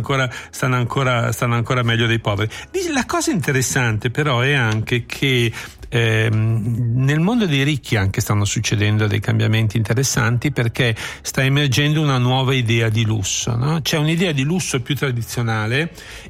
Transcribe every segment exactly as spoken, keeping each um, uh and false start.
ancora, stanno ancora, stanno ancora meglio dei poveri. La cosa interessante però è anche che Eh, nel mondo dei ricchi anche stanno succedendo dei cambiamenti interessanti, perché sta emergendo una nuova idea di lusso, no? C'è un'idea di lusso più tradizionale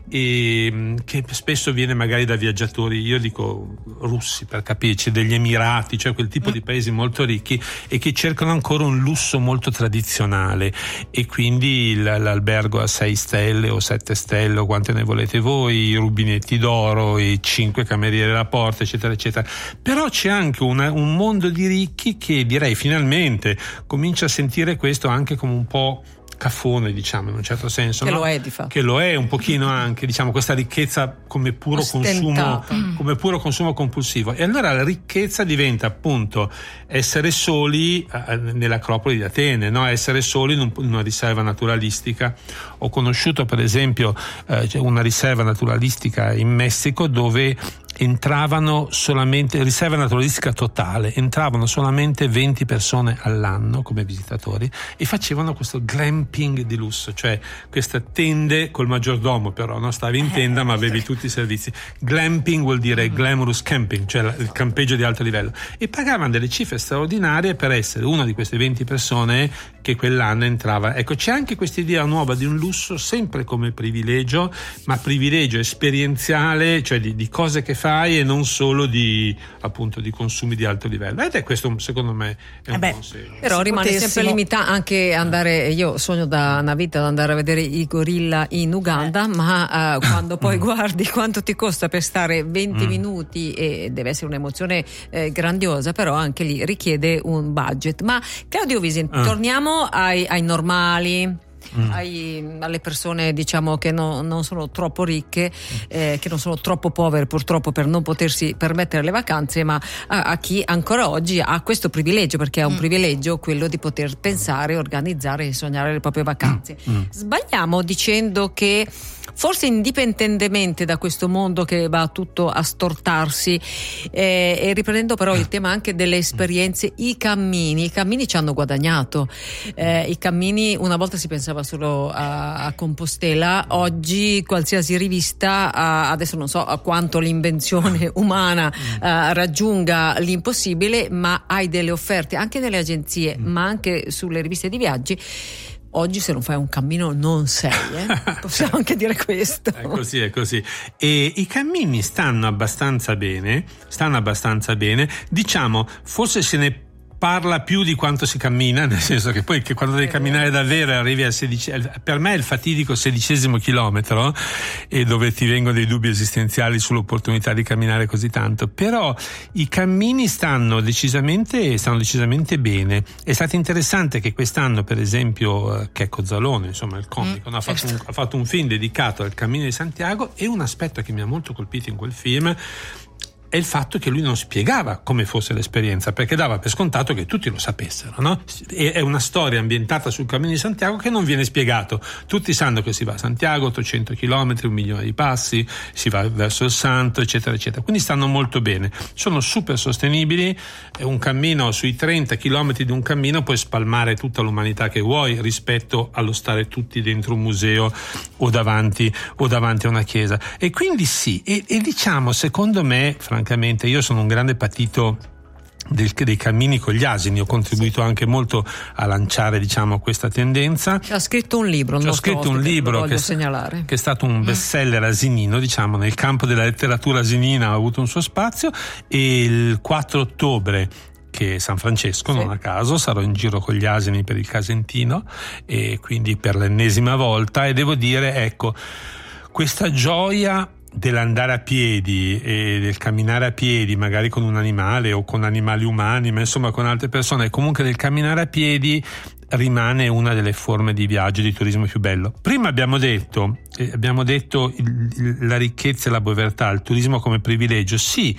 e, che spesso viene magari da viaggiatori, io dico russi per capirci, degli Emirati, cioè quel tipo mm. di paesi molto ricchi e che cercano ancora un lusso molto tradizionale, e quindi l'albergo a sei stelle o sette stelle o quante ne volete voi, i rubinetti d'oro, i cinque camerieri alla porta, eccetera eccetera. Però c'è anche una, un mondo di ricchi che, direi, finalmente comincia a sentire questo anche come un po' caffone, diciamo, in un certo senso, che no? lo è di fatto. Che lo è un pochino anche, diciamo, questa ricchezza come puro consumo, come puro consumo compulsivo. E allora la ricchezza diventa appunto essere soli eh, nell'Acropoli di Atene, no? Essere soli in, un, in una riserva naturalistica. Ho conosciuto per esempio eh, una riserva naturalistica in Messico dove entravano solamente, riserva naturalistica totale, entravano solamente venti persone all'anno come visitatori e facevano questo glamping di lusso, cioè queste tende col maggiordomo, però non stavi in tenda ma avevi tutti i servizi. Glamping vuol dire glamorous camping, cioè il campeggio di alto livello, e pagavano delle cifre straordinarie per essere una di queste venti persone che quell'anno entrava. Ecco, c'è anche questa idea nuova di un lusso sempre come privilegio, ma privilegio esperienziale, cioè di, di cose che fai e non solo di, appunto, di consumi di alto livello. Ed è questo, secondo me, è un eh beh, buon segno. però rimane potessimo... sempre limitato anche andare, io sogno da una vita ad andare a vedere i gorilla in Uganda, eh. ma uh, quando poi guardi quanto ti costa per stare venti mm. minuti, e deve essere un'emozione eh, grandiosa, però anche lì richiede un budget. Ma Claudio Wisin, ah. torniamo ai, ai normali, mm. ai, alle persone, diciamo, che no, non sono troppo ricche, eh, che non sono troppo povere purtroppo per non potersi permettere le vacanze, ma a, a chi ancora oggi ha questo privilegio, perché è un mm. privilegio quello di poter pensare, organizzare e sognare le proprie vacanze. Mm. Sbagliamo dicendo che forse indipendentemente da questo mondo che va tutto a stortarsi, eh, e riprendendo però il tema anche delle esperienze, i cammini i cammini ci hanno guadagnato, eh, i cammini, una volta si pensava solo a, a Compostela, oggi qualsiasi rivista, a, adesso non so a quanto l'invenzione umana a, raggiunga l'impossibile, ma hai delle offerte anche nelle agenzie, ma anche sulle riviste di viaggi. Oggi se non fai un cammino non sei, eh? Possiamo anche dire questo. È così, è così. E i cammini stanno abbastanza bene, stanno abbastanza bene. Diciamo, forse se ne parla più di quanto si cammina, nel senso che poi che quando devi camminare davvero arrivi al sedicesimo, per me è il fatidico sedicesimo chilometro, e dove ti vengono dei dubbi esistenziali sull'opportunità di camminare così tanto. Però i cammini stanno decisamente stanno decisamente bene. È stato interessante che quest'anno, per esempio, Checco Zalone, insomma il comico, mm, no, ha, fatto un, ha fatto un film dedicato al Cammino di Santiago, e un aspetto che mi ha molto colpito in quel film è il fatto che lui non spiegava come fosse l'esperienza, perché dava per scontato che tutti lo sapessero, no? È una storia ambientata sul Cammino di Santiago che non viene spiegato. Tutti sanno che si va a Santiago, ottocento chilometri, un milione di passi, si va verso il Santo, eccetera eccetera. Quindi stanno molto bene, sono super sostenibili. È un cammino, sui trenta chilometri di un cammino puoi spalmare tutta l'umanità che vuoi, rispetto allo stare tutti dentro un museo o davanti o davanti a una chiesa. E quindi sì, e, e diciamo, secondo me, francamente, io sono un grande patito del, dei cammini con gli asini, ho contribuito anche molto a lanciare, diciamo, questa tendenza. Ha scritto un libro, ho scritto un libro che, segnalare. che è stato un bestseller asinino, diciamo, nel campo della letteratura asinina ha avuto un suo spazio, e il quattro ottobre, che è San Francesco, sì, non a caso, sarò in giro con gli asini per il Casentino, e quindi per l'ennesima volta, e devo dire, ecco, questa gioia dell'andare a piedi e del camminare a piedi, magari con un animale o con animali umani, ma insomma con altre persone, comunque del camminare a piedi rimane una delle forme di viaggio, di turismo più bello. Prima abbiamo detto, eh, abbiamo detto il, il, la ricchezza e la povertà, il turismo come privilegio, sì,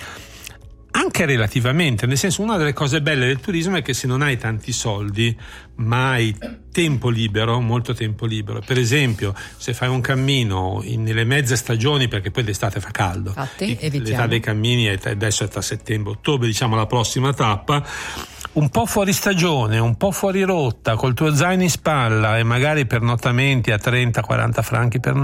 anche relativamente, nel senso, una delle cose belle del turismo è che se non hai tanti soldi, ma hai tempo libero, molto tempo libero, per esempio se fai un cammino in, nelle mezze stagioni, perché poi d'estate fa caldo, infatti, l'età dei cammini è, adesso è tra settembre e ottobre, diciamo la prossima tappa, un po' fuori stagione, un po' fuori rotta, col tuo zaino in spalla e magari pernottamenti a trenta quaranta franchi per